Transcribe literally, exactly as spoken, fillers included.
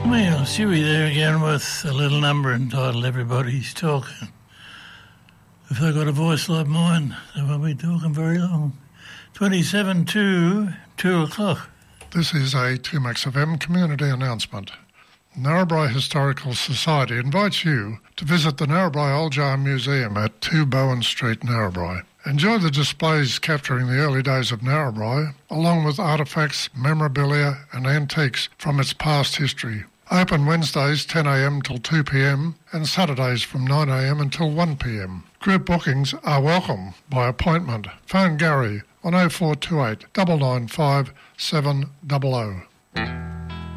Well, Stewie there again with a little number entitled Everybody's Talking. If they've got a voice like mine, they won't be talking very long. twenty-seven to two o'clock. This is a two Max F M community announcement. Narrabri Historical Society invites you to visit the Narrabri Old Jar Museum at two Bowen Street, Narrabri. Enjoy the displays capturing the early days of Narrabri, along with artefacts, memorabilia and antiques from its past history. Open Wednesdays ten a m till two p m and Saturdays from nine a m until one p m. Group bookings are welcome by appointment. Phone Gary on oh four two eight, nine nine five, seven zero zero.